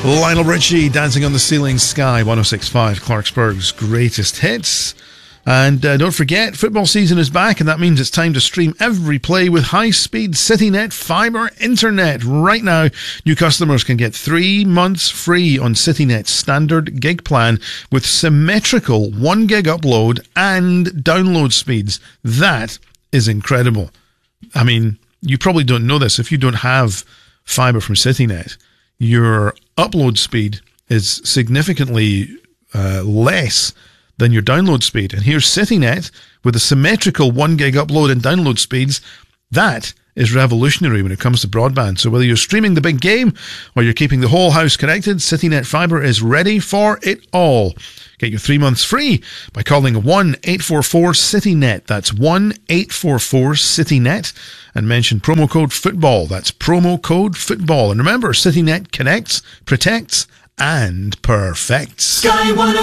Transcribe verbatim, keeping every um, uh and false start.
Lionel Richie, Dancing on the Ceiling, Sky one oh six point five, Clarksburg's greatest hits. And uh, don't forget, football season is back, and that means it's time to stream every play with high-speed CityNet fibre internet. Right now, new customers can get three months free on CityNet's standard gig plan with symmetrical one gig upload and download speeds. That is incredible. I mean, you probably don't know this. If you don't have fibre from CityNet, your upload speed is significantly uh, less than your download speed. And here's CityNet with a symmetrical one gig upload and download speeds. That is revolutionary when it comes to broadband. So whether you're streaming the big game or you're keeping the whole house connected, CityNet Fibre is ready for it all. Get your three months free by calling one eight four four CityNet. That's one eight four four CityNet. And mention promo code FOOTBALL. That's promo code FOOTBALL. And remember, CityNet connects, protects, and perfects. Sky one oh